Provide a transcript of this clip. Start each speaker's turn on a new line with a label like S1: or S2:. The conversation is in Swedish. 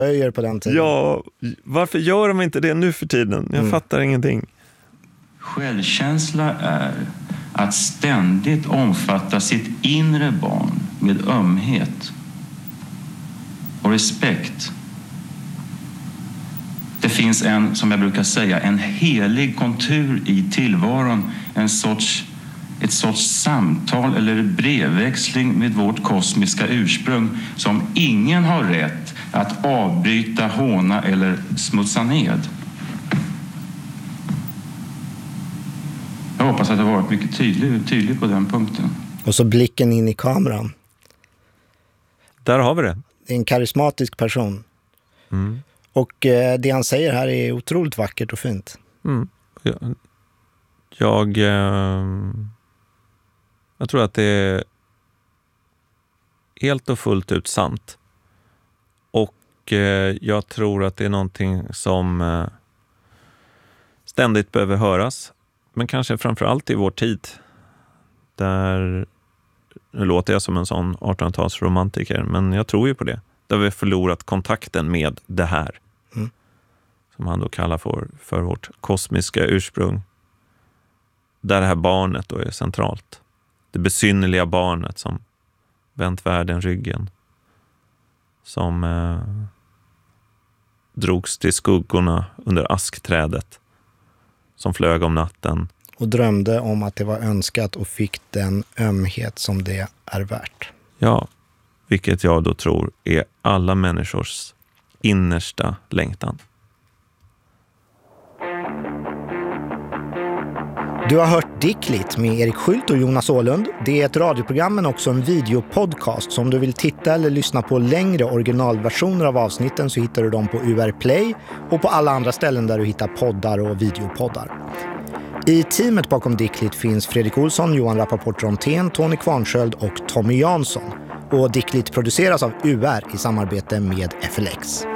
S1: öjer på den tiden.
S2: Ja, varför gör de inte det nu för tiden? Jag fattar ingenting.
S3: Självkänsla är att ständigt omfatta sitt inre barn med ömhet och respekt. Det finns som jag brukar säga, en helig kontur i tillvaron, ett sorts samtal eller brevväxling med vårt kosmiska ursprung som ingen har rätt att avbryta, håna eller smutsa ned. Jag hoppas att jag har varit mycket tydlig på den punkten.
S1: Och så blicken in i kameran.
S2: Där har vi det.
S1: Det är en karismatisk person. Och det han säger här är otroligt vackert och fint.
S2: Jag tror att det är helt och fullt ut sant. Och jag tror att det är någonting som ständigt behöver höras. Men kanske framförallt i vår tid. Där, nu låter jag som en sån 1800-talsromantiker, men jag tror ju på det. Där vi har förlorat kontakten med det här. Som han då kallar för vårt kosmiska ursprung. Där det här barnet då är centralt. Det besynnerliga barnet som vänt världen ryggen. Som drogs till skuggorna under askträdet. Som flög om natten.
S1: Och drömde om att det var önskat och fick den ömhet som det är värt.
S2: Ja, vilket jag då tror är alla människors innersta längtan.
S1: Du har hört Dickligt med Erik Skylt och Jonas Åhlund. Det är ett radioprogram men också en videopodcast. Så om du vill titta eller lyssna på längre originalversioner av avsnitten så hittar du dem på UR Play och på alla andra ställen där du hittar poddar och videopoddar. I teamet bakom Dickligt finns Fredrik Olsson, Johan Rappaport-Rontén, Tony Kvarnsköld och Tommy Jansson. Och Dickligt produceras av UR i samarbete med FLX.